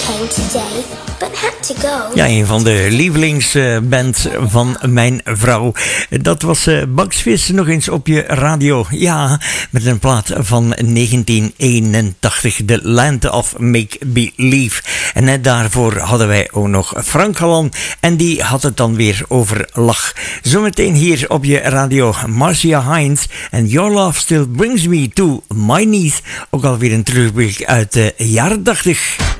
came today, but had to go. Ja, een van de lievelingsbands van mijn vrouw. Dat was Bugs Fizz nog eens op je radio. Ja, met een plaat van 1981, The Land of Make Believe. En net daarvoor hadden wij ook nog Frank Galan. En die had het dan weer over lach. Zometeen hier op je radio Marcia Hines. En Your Love Still Brings Me to My Knees. Ook alweer een terugblik uit de jaren 80.